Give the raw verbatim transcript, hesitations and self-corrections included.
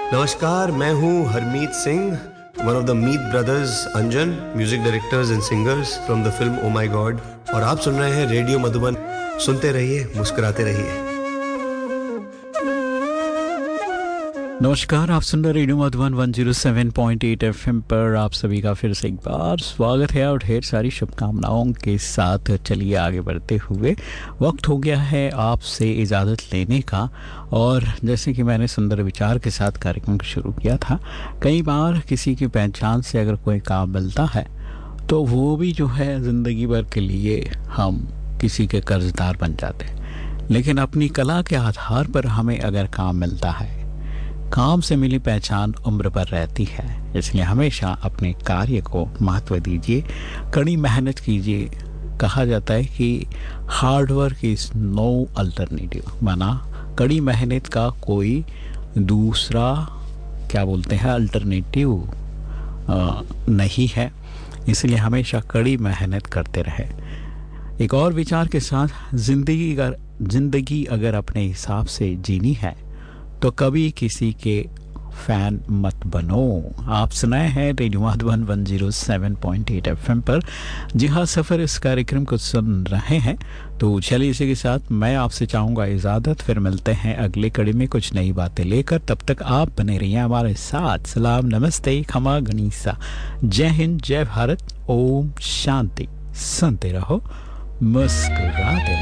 नमस्कार, मैं हूँ Harmeet Singh, one of the Meet brothers Anjan, music directors and singers from the film O my God. और आप सुन रहे हैं रेडियो मधुबन। सुनते रहिए, मुस्कुराते रहिए। नमस्कार, आप सुन रहे radio Madhuban one zero seven point eight FM पर आप सभी का फिर से एक बार स्वागत है और ढेर सारी शुभकामनाओं के साथ चलिए आगे बढ़ते हुए वक्त हो गया है आपसे इजाज़त लेने का। और जैसे कि मैंने सुंदर विचार के साथ कार्यक्रम शुरू किया था, कई बार किसी की पहचान से अगर कोई काम मिलता है तो वो भी जो है ज़िंदगी भर के लिए हम किसी के कर्जदार बन जाते हैं। लेकिन अपनी कला के आधार पर हमें अगर काम मिलता है, काम से मिली पहचान उम्र भर रहती है। इसलिए हमेशा अपने कार्य को महत्व दीजिए, कड़ी मेहनत कीजिए। कहा जाता है कि hard work is no alternative, माना कड़ी मेहनत का कोई दूसरा क्या बोलते हैं अल्टरनेटिव नहीं है। इसलिए हमेशा कड़ी मेहनत करते रहे। एक और विचार के साथ, जिंदगी अगर जिंदगी अगर अपने हिसाब से जीनी है तो कभी किसी के फैन मत बनो। आप सुनाए हैं radio Madhuban one zero seven point eight FM पर। जी हाँ, सफ़र इस कार्यक्रम को सुन रहे हैं। तो चलिए इसी के साथ मैं आपसे चाहूँगा इजाज़त। फिर मिलते हैं अगले कड़ी में कुछ नई बातें लेकर। तब तक आप बने रहिए हमारे साथ। सलाम, नमस्ते, खमा गनीसा, जय हिंद, जय भारत, ओम शांति। सुनते रहो, मुस्कुराते रहो।